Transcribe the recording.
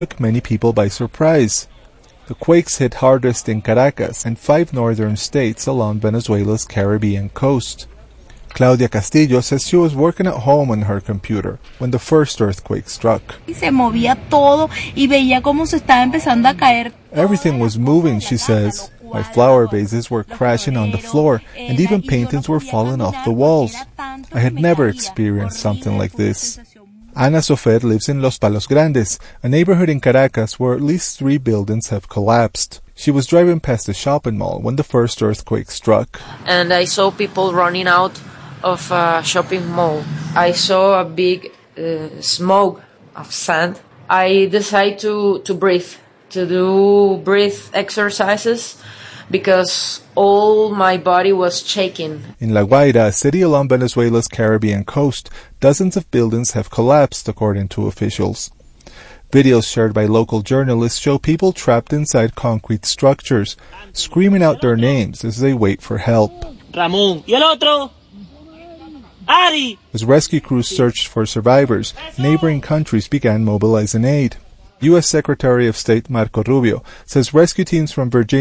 took many people by surprise. The quakes hit hardest in Caracas and 5 northern states along Venezuela's Caribbean coast. Claudia Castillo says she was working at home on her computer when the first earthquake struck. Everything was moving, she says. My flower vases were crashing on the floor, and even paintings were falling off the walls. I had never experienced something like this. Ana Sofer lives in Los Palos Grandes, a neighborhood in Caracas where at least 3 buildings have collapsed. She was driving past the shopping mall when the first earthquake struck. And I saw people running out of a shopping mall. I saw a big smoke of sand. I decided to breathe, to do breath exercises, because all my body was shaking. In La Guaira, a city along Venezuela's Caribbean coast, dozens of buildings have collapsed, according to officials. Videos shared by local journalists show people trapped inside concrete structures, screaming out their names as they wait for help. Ramón. Y el otro? Ari. As rescue crews searched for survivors, neighboring countries began mobilizing aid. U.S. Secretary of State Marco Rubio says rescue teams from Virginia